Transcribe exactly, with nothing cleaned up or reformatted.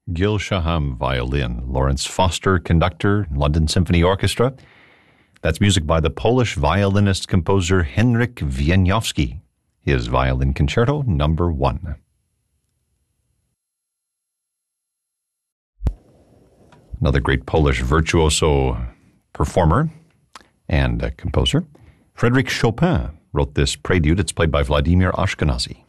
Gil Shaham, violin. Lawrence Foster, conductor, London Symphony Orchestra. That's music by the Polish violinist-composer Henryk Wieniawski. His Violin Concerto Number One. Another great Polish virtuoso performer and uh, composer, Frédéric Chopin, wrote this prelude. It's played by Vladimir Ashkenazy.